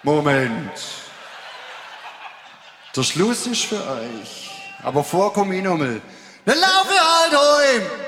Moment. Der Schluss ist für euch. Aber vorkomm ich nochmal. Dann lauf halt heim!